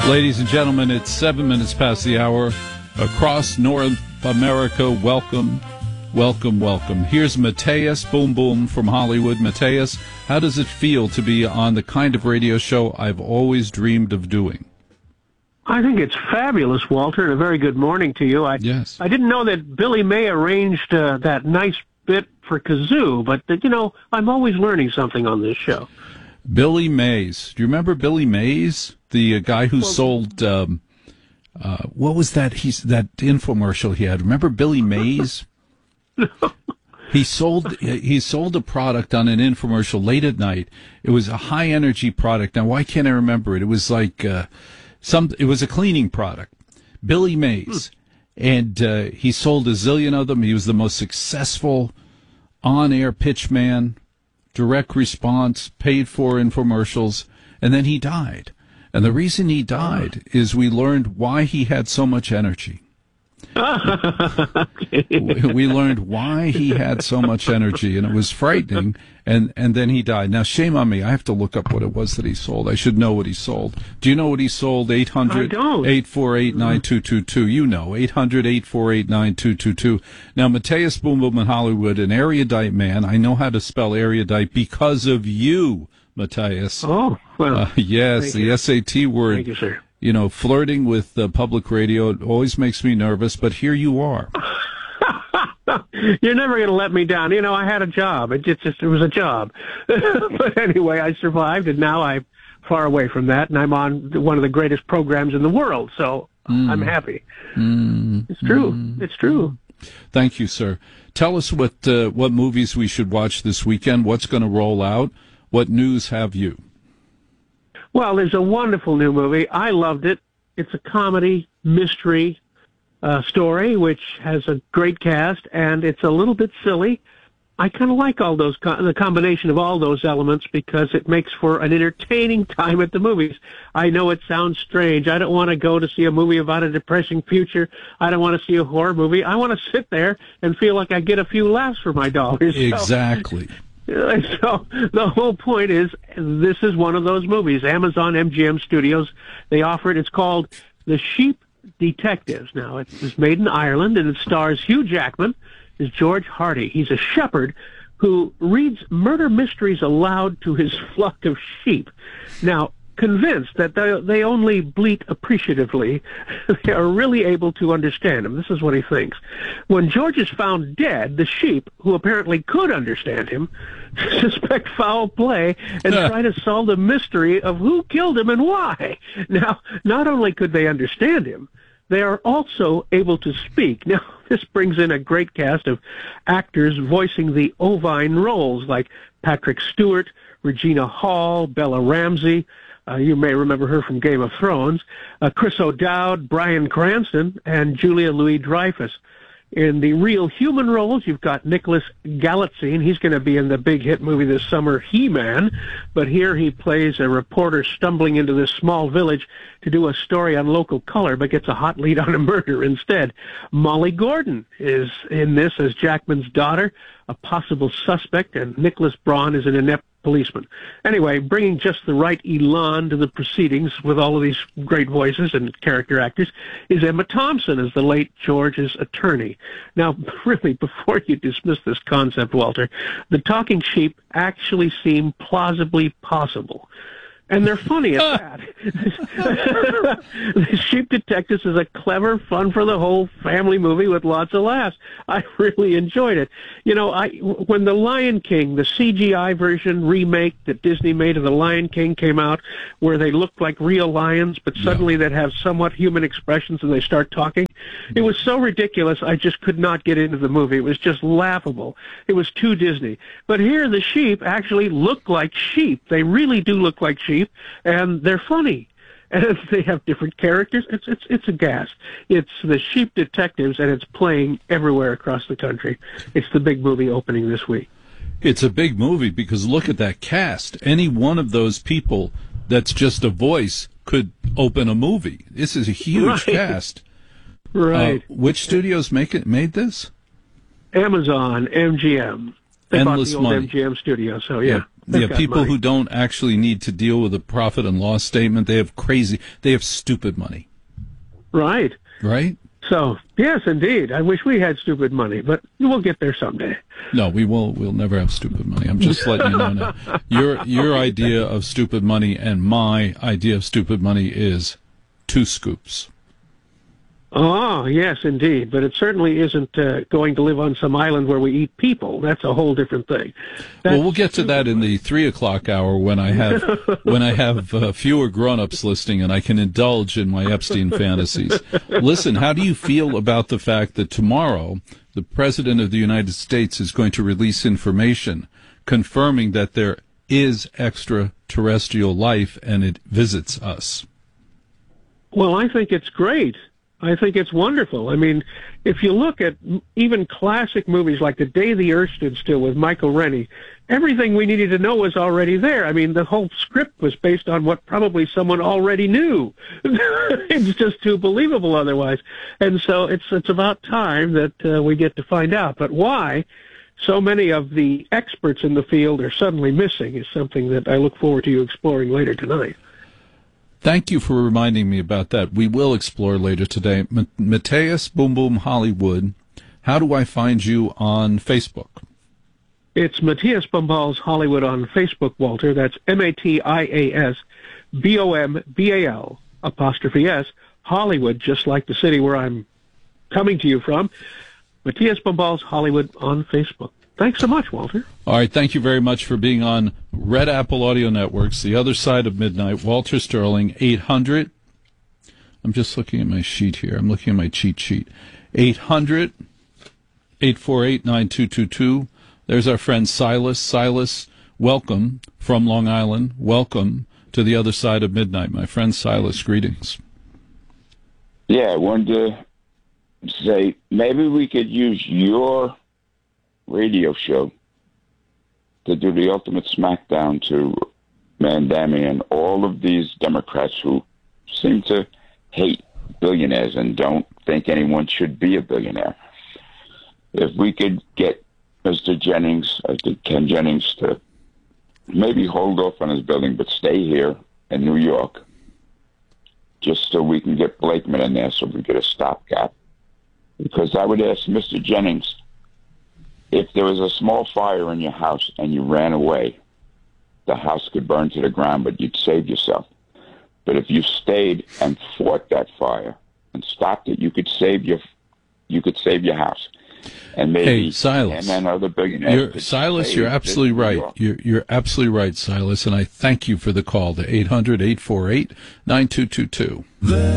Ladies and gentlemen, it's 7 minutes past the hour. Across North America, welcome, welcome, welcome. Here's Mateus Boom Boom from Hollywood. Mateus, how does it feel to be on the kind of radio show I've always dreamed of doing? I think it's fabulous, Walter, and a very good morning to you. Yes. I didn't know that Billy May arranged that nice bit for Kazoo, but, I'm always learning something on this show. Billy Mays. Do you remember Billy Mays? The guy who sold, what was that? That infomercial he had. Remember Billy Mays? No. He sold a product on an infomercial late at night. It was a high energy product. Now, why can't I remember it? It was like, it was a cleaning product. Billy Mays. And, he sold a zillion of them. He was the most successful on-air pitch man, direct response, paid for infomercials, and then he died. And the reason he died is we learned why he had so much energy. We learned why he had so much energy, and it was frightening, and then he died. Now, shame on me. I have to look up what it was that he sold. I should know what he sold. Do you know what he sold? 800-848-9222. You know, 800-848-9222. Now, Mateus Boom Boom in Hollywood, an erudite man. I know how to spell erudite because of you, Mateus. Oh, well. Yes, the SAT word. Thank you, sir. You know, flirting with public radio, it always makes me nervous, but here you are. You're never going to let me down. I had a job. It was a job. But anyway, I survived, and now I'm far away from that, and I'm on one of the greatest programs in the world, so I'm happy. It's true. It's true. Thank you, sir. Tell us what movies we should watch this weekend, what's going to roll out, what news have you? Well, there's a wonderful new movie. I loved it. It's a comedy mystery story, which has a great cast, and it's a little bit silly. I kind of like all those the combination of all those elements because it makes for an entertaining time at the movies. I know it sounds strange. I don't want to go to see a movie about a depressing future. I don't want to see a horror movie. I want to sit there and feel like I get a few laughs for my dollars. Exactly. So the whole point is, this is one of those movies. Amazon MGM Studios, they offer it. It's called The Sheep Detectives. Now, it was made in Ireland, and it stars Hugh Jackman as George Hardy. He's a shepherd who reads murder mysteries aloud to his flock of sheep. Now, convinced that they only bleat appreciatively, they are really able to understand him. This is what he thinks. When George is found dead, the sheep, who apparently could understand him, suspect foul play and try to solve the mystery of who killed him and why. Now, not only could they understand him, they are also able to speak. Now, this brings in a great cast of actors voicing the ovine roles like Patrick Stewart, Regina Hall, Bella Ramsey. You may remember her from Game of Thrones. Chris O'Dowd, Bryan Cranston, and Julia Louis-Dreyfus. In the real human roles, you've got Nicholas Galitzine. He's going to be in the big hit movie this summer, He-Man. But here he plays a reporter stumbling into this small village to do a story on local color, but gets a hot lead on a murder instead. Molly Gordon is in this as Jackman's daughter, a possible suspect, and Nicholas Braun is an inept policeman. Anyway, bringing just the right elan to the proceedings with all of these great voices and character actors is Emma Thompson as the late George's attorney. Now, really, before you dismiss this concept, Walter, the talking sheep actually seem plausibly possible. And they're funny at that. The Sheep Detectives is a clever, fun for the whole family movie with lots of laughs. I really enjoyed it. When The Lion King, the CGI version remake that Disney made of The Lion King came out, where they looked like real lions, but suddenly they'd have somewhat human expressions and they start talking. It was so ridiculous, I just could not get into the movie. It was just laughable. It was too Disney. But here, the sheep actually look like sheep. They really do look like sheep. And they're funny, and they have different characters. It's a gas. It's the Sheep Detectives, and it's playing everywhere across the country. It's the big movie opening this week. It's a big movie because look at that cast. Any one of those people that's just a voice could open a movie. This is a huge cast. Right. Which studios made this? Amazon, MGM. They Endless bought the old money. MGM studio, so yeah. They've got people money. who don't actually need to deal with a profit and loss statement, they have stupid money. Right. Right? So, yes, indeed. I wish we had stupid money, but we'll get there someday. No, we'll never have stupid money. I'm just letting you know now. Your idea of stupid money and my idea of stupid money is 2 scoops. Oh, yes, indeed. But it certainly isn't going to live on some island where we eat people. That's a whole different thing. Well, we'll get to that in the 3:00 hour when I have fewer grown-ups listening and I can indulge in my Epstein fantasies. Listen, how do you feel about the fact that tomorrow the President of the United States is going to release information confirming that there is extraterrestrial life and it visits us? Well, I think it's great. I think it's wonderful. I mean, if you look at even classic movies like The Day the Earth Stood Still with Michael Rennie, everything we needed to know was already there. I mean, the whole script was based on what probably someone already knew. It's just too believable otherwise. And so it's about time that we get to find out. But why so many of the experts in the field are suddenly missing is something that I look forward to you exploring later tonight. Thank you for reminding me about that. We will explore later today. Matthias Boom Boom Hollywood, how do I find you on Facebook? It's Matthias Bombals Hollywood on Facebook, Walter. That's MATIASBOMBAL''S Hollywood, just like the city where I'm coming to you from. Matthias Bombals Hollywood on Facebook. Thanks so much, Walter. All right, thank you very much for being on Red Apple Audio Networks, The Other Side of Midnight. Walter Sterling, 800. I'm just looking at my sheet here. I'm looking at my cheat sheet. 800-848-9222. There's our friend Silas. Silas, welcome from Long Island. Welcome to The Other Side of Midnight. My friend Silas, greetings. Yeah, I wanted to say maybe we could use your radio show to do the ultimate smackdown to Mandami and all of these Democrats who seem to hate billionaires and don't think anyone should be a billionaire. If we could get Mr. Jennings, I think Ken Jennings, to maybe hold off on his building but stay here in New York just so we can get Blakeman in there so we get a stopgap. Because I would ask Mr. Jennings, if there was a small fire in your house and you ran away, the house could burn to the ground, but you'd save yourself. But if you stayed and fought that fire and stopped it, you could save your house. And maybe hey, Silas, and then other billionaires. Silas, you're absolutely right. You're absolutely right, Silas, and I thank you for the call to 800-848-9222.